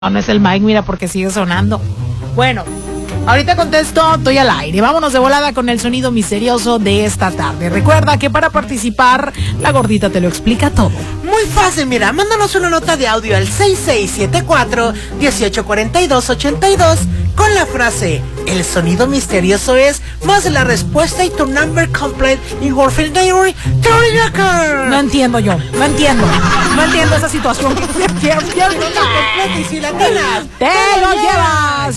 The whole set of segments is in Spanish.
No es el mic, mira, porque sigue sonando. Bueno, ahorita contesto, estoy al aire. Vámonos de volada con el sonido misterioso de esta tarde. Recuerda que para participar, la gordita te lo explica todo. Muy fácil, mira, mándanos una nota de audio al 6674-184282 con la frase: el sonido misterioso es más la respuesta y tu number complete y Warfield Diary. No entiendo yo, no entiendo esa situación. Y si la tienes, ¡te lo llevas!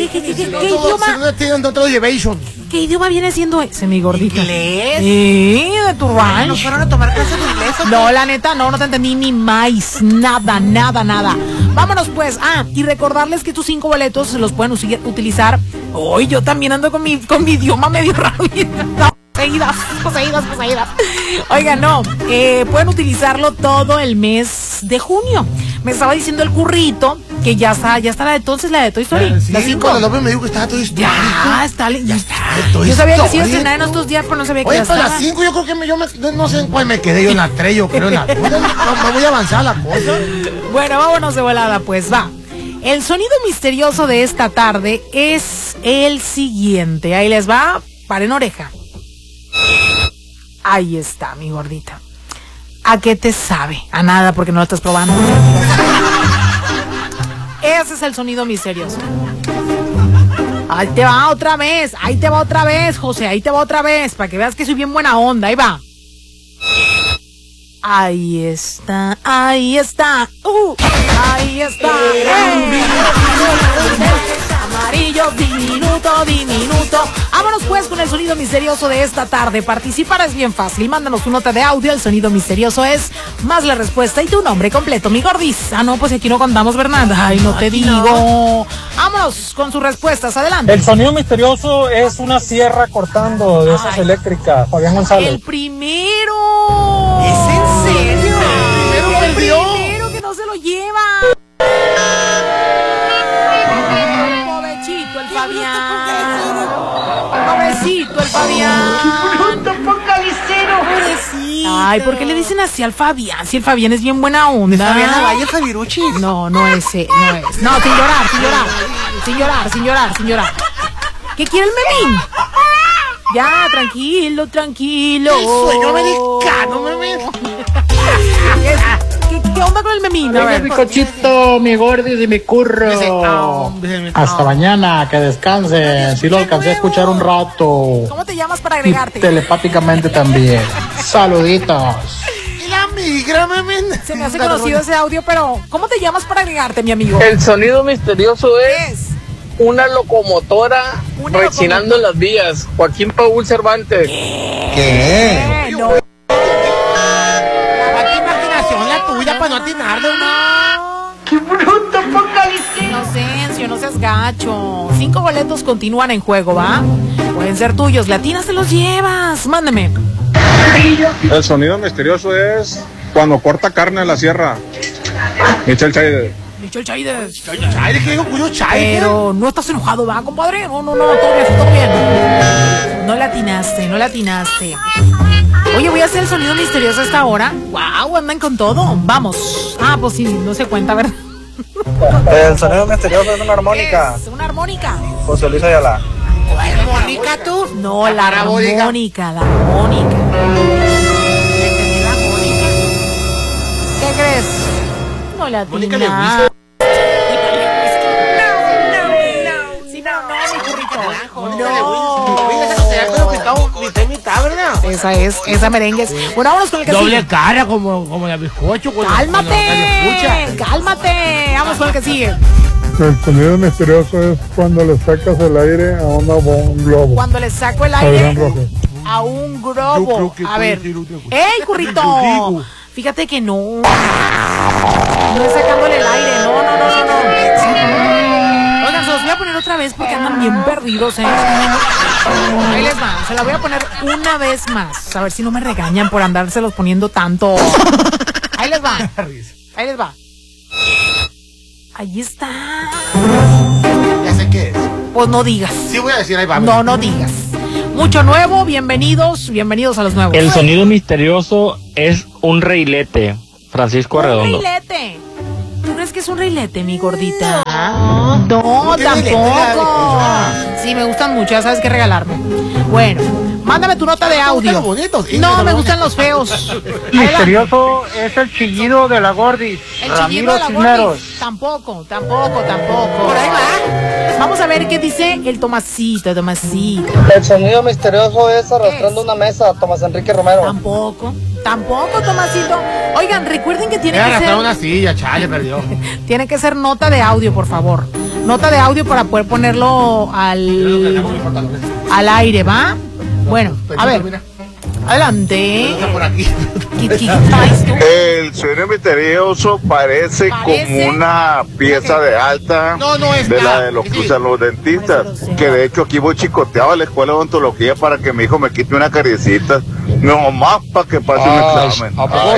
¿Qué idioma viene siendo ese, mi gordita? ¿Inglés? Sí, de tu ranch. ¿No fueron a tomar clases de inglés? No, la neta, no te entendí ni más. Nada. Vámonos pues. Y recordarles que tus 5 boletos se los pueden utilizar. Hoy yo también ando con mi idioma medio raro. Poseídas. Oigan, no, pueden utilizarlo todo el mes de junio. Me estaba diciendo el currito que ya está la de entonces, la de Toy Story. Sí, las 5. cuando López me dijo que estaba Toy Story. Ya está. Yo sabía que se iba a estrenar en estos días, pero no sabía que Oye, ya para estaba. las 5 yo creo que no sé en cuál me quedé yo, en la 3, yo creo en la 2. Me voy a avanzar la cosa. Bueno, vámonos de volada, pues va. El sonido misterioso de esta tarde es el siguiente. Ahí les va, paren oreja. Ahí está, mi gordita. ¿A qué te sabe? A nada, porque no lo estás probando. Ese es el sonido misterioso. Ahí te va otra vez, José, ahí te va otra vez, para que veas que soy bien buena onda, ahí va. Ahí está. Ahí está. Amarillo, diminuto. Vámonos pues con el sonido misterioso de esta tarde. Participar es bien fácil. Mándanos tu nota de audio. El sonido misterioso es más la respuesta y tu nombre completo, mi gordis. No, pues aquí no contamos, ¿verdad? Ay, no te digo. No. Vámonos con sus respuestas. Adelante. El sonido misterioso es una sierra cortando de esas eléctricas. Fabián González. El primero. ¿Es en serio? El primero que no se lo lleva. Pobrecito el Fabián. Pobrecito. Ay, ¿por qué le dicen así al Fabián? Si el Fabián es bien buena onda. ¿Fabián Lavalle, Fabiruchi? No, ese, no es. No, sin llorar. ¿Qué quiere el memín? Ya, tranquilo. El sueño americano, memín. ¿Qué onda con el memín? A ver. Mi cochito, mi gordis y mi curro. Hasta mañana, que descansen. Sí lo alcancé a escuchar un rato. ¿Cómo te llamas para agregarte? Telepáticamente también. Saluditos. Y la migra, memín. Se me hace conocido ese audio, pero ¿cómo te llamas para agregarte, mi amigo? El sonido misterioso es una locomotora rechinando en las vías. Joaquín Paul Cervantes. ¿Qué? No. ¿Qué imaginación la tuya para no atinar de una? ¡Qué bruto, Apocalipsis! Inocencio, no seas gacho. 5 boletos continúan en juego, ¿va? Pueden ser tuyos. Latinas te los llevas. Mándame. El sonido misterioso es cuando corta carne en la sierra. Michelle Chaides. Ay, ¿qué digo, cuyo chai? Pero no estás enojado, ¿va, compadre? No, todo bien. No latinaste. Oye, voy a hacer el sonido misterioso a esta hora. Wow, andan con todo. Vamos. Pues sí, no se cuenta, ¿verdad? El sonido misterioso es una armónica. Es una armónica. José Luis Ayala. ¿Armónica tú? No, la armónica. ¿Qué crees? No latinaste. No, mi currito. Esa es, esa merengue. Bueno, vámonos con el que Doble sigue. cara, como la bizcocho. Cálmate. Vamos con el que sigue. El sonido misterioso es cuando le sacas el aire a un globo. Cuando le saco el Adrián aire Rojas. a un Yo globo. creo que A ver. puede ser ¡Ey, currito! Digo. Fíjate que no. No es sacándole el aire. No. Oigan, se los voy a poner otra vez porque andan bien perdidos, ¿eh? Ahí les va. Se la voy a poner una vez más. A ver si no me regañan por andárselos poniendo tanto. Ahí les va. Ahí está. Ya sé qué es. Pues no digas. Sí voy a decir, ahí va. No digas. Mucho nuevo, bienvenidos a los nuevos. El sonido misterioso es un reilete. Francisco Arredondo. Un reilete. ¿Tú crees que quieres un reilete, mi gordita? No, tampoco. Sí, me gustan mucho, ya sabes qué regalarme. Bueno, mándame tu nota de audio. No, me gustan los feos. Misterioso es el chillido de la Gordis. El chillido de la Gordis. Tampoco. Por ahí va. Vamos a ver qué dice el Tomasito. El sonido misterioso es arrastrando una mesa, Tomás Enrique Romero. Tampoco, Tomasito. Oigan, recuerden que tiene que ser una silla, chale, perdió. Tiene que ser nota de audio, por favor. Nota de audio para poder ponerlo al aire, ¿va? Bueno, a ver. Adelante. El sueño misterioso parece como una pieza de alta de la de los que usan los dentistas. Que de hecho aquí voy chicoteado a la escuela de odontología para que mi hijo me quite una cariecita. No más para que pase un examen.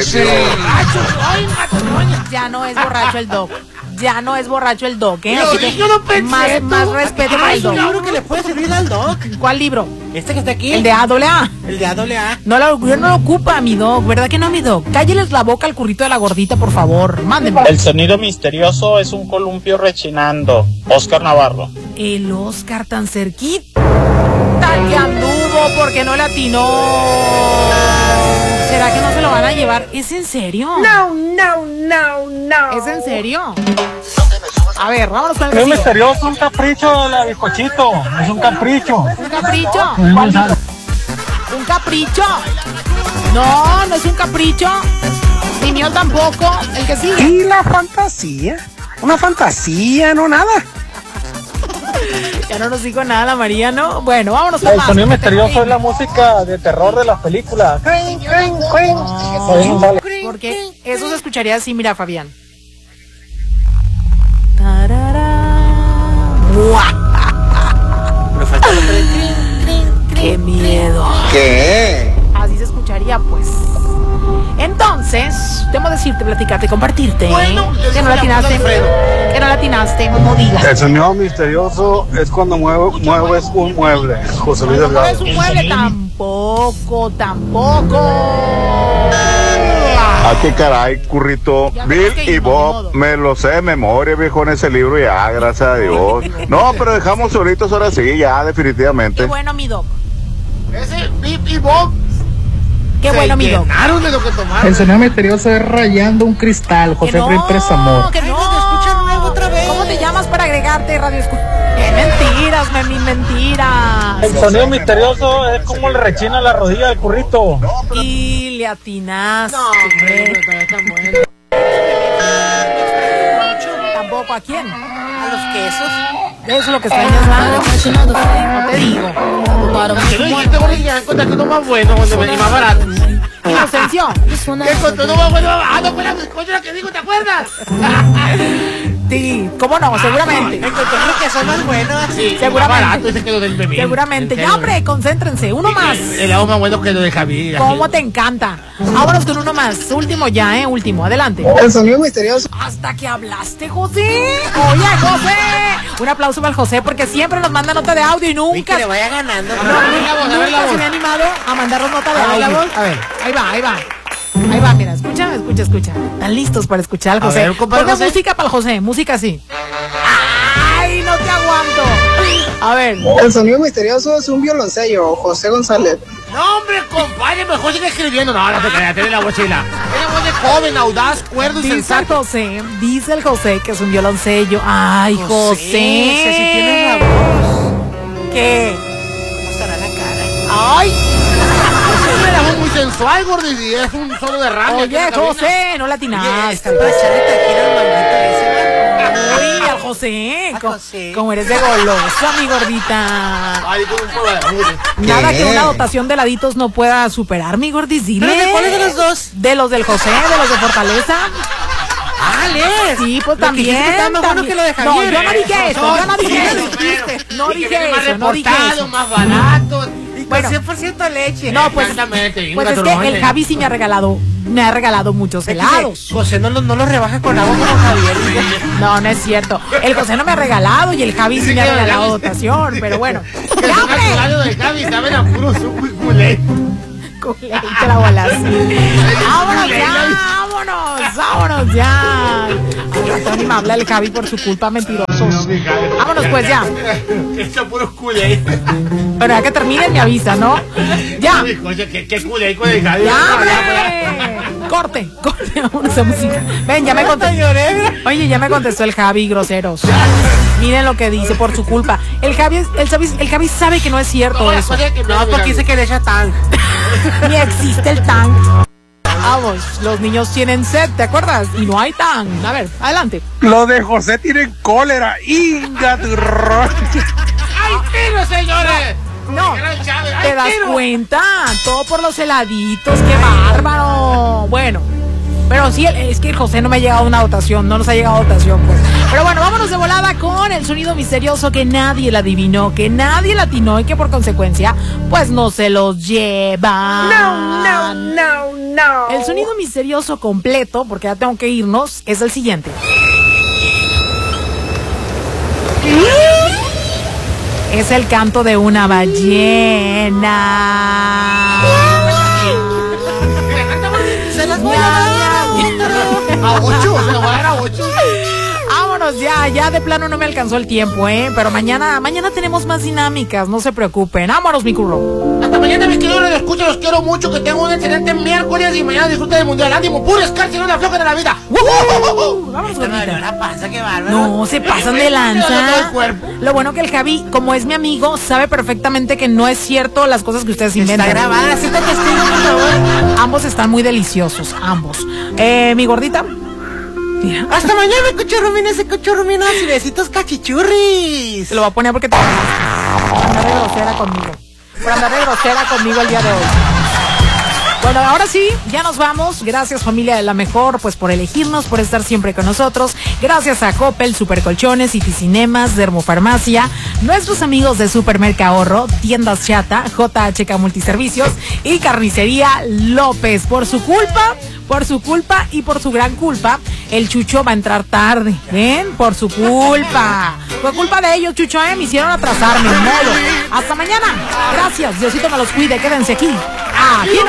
Ya no es borracho el doc. ¿eh? Yo no pensé. Más respeto para el doc. Hay un libro que le puede servir al doc. ¿Cuál libro? Este que está aquí. El de AA. El de AA. No lo ocupa mi doc, ¿verdad que no, mi doc? Cálleles la boca al currito de la gordita, por favor. Mándenme. El sonido misterioso es un columpio rechinando. Oscar Navarro. El Oscar tan cerquita que anduvo porque no le atinó. ¿Será que no se lo van a llevar? ¿Es en serio? No. ¿Es en serio? A ver, vámonos con el Es misterioso, un capricho de la bizcochito. Es un capricho. ¿Un capricho? ¿Cuál libro? ¿Un capricho? No es un capricho. Ni mío tampoco. El que sigue. ¿Y la fantasía? Una fantasía, no nada. Ya no nos dijo nada la María, ¿no? Bueno, vámonos con El más. sonido misterioso es la música de terror de las películas. Porque eso se escucharía así, mira, Fabián. ¡Qué miedo! ¿Qué? Así se escucharía, pues. Entonces, debo decirte, platicarte, compartirte. Que no la atinaste, no digas. El sonido misterioso es cuando mueves un mueble. José Luis No Delgado. es un mueble, tampoco. Ah, qué caray, currito. Ya Bill ves que y ni Bob, modo. me lo sé de memoria, viejo, en ese libro ya, gracias a Dios. No, pero dejamos solitos ahora sí, ya, definitivamente. Qué bueno, mi doc. Ese Bip y Bob. Qué bueno, mi doc. Llenaron de lo que tomaron. El sonido misterioso es rayando un cristal. José Pérez Amor. Que no. Ay, no, escucha nuevo otra vez. ¿Cómo te llamas para agregarte, Radio Escucha? Mentiras. El sonido misterioso es como le rechina la rodilla del currito. Y le atinaste. No, hombre, está bueno. Tampoco, ¿a quién? A los quesos. Eso es lo que extrañas más. No te digo. Pero dijiste, porque ya encontraste uno más bueno y más barato. Inocencio. ¿Qué encontró uno más bueno? Ah, no fue la bizcocha que digo, ¿te acuerdas? Sí, ¿cómo no? Seguramente. Encontré unos quesos más buenos. Sí, Seguramente. más barato ese que lo del bebé. Seguramente. Ya, hombre, concéntrense. Uno más. El agua más bueno que lo de Javier. ¿Cómo te encanta? Vámonos con uno más. Último ya, último. Adelante. El sonido misterioso. Hasta que hablaste, José. Oye, José. Un aplauso para el José porque siempre nos manda nota de audio y Y que nunca. le vaya ganando. Nunca se me ha animado a mandarnos nota de audio. A ver. Ahí va, mira, escucha. ¿Están listos para escuchar al José? ver, compadre Ponme José. música para el José, música así. ¡Ay, no te aguanto! A ver. El sonido misterioso es un violoncello. José González. No, hombre, compadre, mejor sigue escribiendo. No, no te creas, tiene la voz chila. Tiene voz de joven, audaz, cuerdo y Dice el sensato. José, que es un violoncello. Ay, José. Si tienes la voz. ¿Qué? ¿Cómo estará la cara? ¡Ay! Es una voz muy sensual, gordo, y es un solo de radio. Oye, José, no la atinaste. Está para echarle taquín al manguito ese. Uy, al José. Al José. Como eres de golosa, mi gordita. Ay, con un poco de Nada que una dotación de heladitos no pueda superar, mi gordis. Dile. ¿Pero de cuáles de los dos? De los del José, de los de Fortaleza. Ah, Les. Sí, pues Lo que dijiste también. está más bueno que lo de No, Javier. yo no dije eso, yo no dije Sí, eso. lo dijiste. No Y que dije viene más eso, no dije reportado, eso. más barato. Bueno. 100% leche. No, pues, Exactamente. pues es que el Javi sí me ha regalado muchos helados. José no lo rebaja con agua como Javier. No, no es cierto. El José no me ha regalado y el Javi sí me ha regalado dotación, pero bueno. El ¡Ya, hombre! natural de Javi saben a puro suco y culé. Culé, te la bolas. Vámonos ya, vámonos ya. Tony me habla el Javi por su culpa, mentirosos. Vámonos pues ya. Esto es puro culé. Pero ya que terminen me avisa, ¿no? Ya. ¿Qué culé con el Javi? Ya, corte, vámonos a música. Ven, ya me contestó. Oye, ya me contestó el Javi, groseros. Miren lo que dice, por su culpa. El Javi sabe que no es cierto eso. No, porque dice que le echa tan. Ni existe el tan. Vamos, los niños tienen sed, ¿te acuerdas? Y no hay tan. A ver, adelante. Lo de José tiene cólera. ¡Inga tu ¡Ay, tiro, señores! No, ¿te das cuenta? Todo por los heladitos, qué bárbaro. Bueno, pero sí, es que José no me ha llegado una dotación, no nos ha llegado dotación, pues. Pero bueno, vámonos de volada con el sonido misterioso que nadie la adivinó, que nadie la atinó y que por consecuencia, pues no se los lleva. No. El sonido misterioso completo, porque ya tengo que irnos, es el siguiente. Es el canto de una ballena. Se las voy a dar a 8, se lo voy a dar a 8. Vámonos ya de plano no me alcanzó el tiempo, pero mañana tenemos más dinámicas, no se preocupen. Vámonos, mi curro. Hasta mañana, mis queridos, les escucho, los quiero mucho, que tengan un excelente miércoles y mañana disfruten del Mundial. Ánimo, puro escarce, no la floja de la vida. Vámonos, gordita. Pasa, qué bárbaro. No, se pasan de lanza. Lo bueno que el Javi, como es mi amigo, sabe perfectamente que no es cierto las cosas que ustedes inventan. Está grabada, siento que estoy, por favor. Ambos están muy deliciosos, ambos. Mi gordita. Mira. Hasta mañana, cochorruminas y besitos cachichurris. Se lo voy a poner porque te andar de grosera conmigo. Por andar de grosera conmigo el día de hoy. Bueno, ahora sí, ya nos vamos. Gracias, familia de la mejor, pues por elegirnos, por estar siempre con nosotros. Gracias a Coppel, Supercolchones, City Cinemas, Dermofarmacia, nuestros amigos de Supermercahorro, Tiendas Chata, JHK Multiservicios y Carnicería López. Por su culpa y por su gran culpa, el Chucho va a entrar tarde. ¿Ven? Por su culpa. Fue culpa de ellos, Chucho, me hicieron atrasarme. Modo. Hasta mañana. Gracias. Diosito me los cuide. Quédense aquí. Aquí